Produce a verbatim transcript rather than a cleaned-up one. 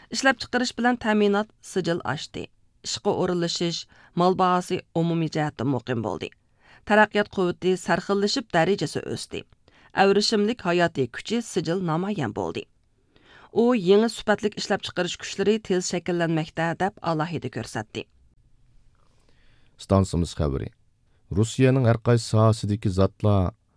İşləp chiqarish bilan ta'minot sijil oshdi. Ishqa o'rinlashish, mol bahosi umumiy jihatdan muqim bo'ldi. Taraqqiyot quvvati sarxillashib darajasi o'sdi. Avrishimlik hayotiy kuchi sijil namoyon bo'ldi. U yangi sifatlik ishlab chiqarish kuchlari tez shakllanmoqda deb alohida ko'rsatdi. Stansimiz xabari. Rusiyaning har qaysi sohasidagi zotlar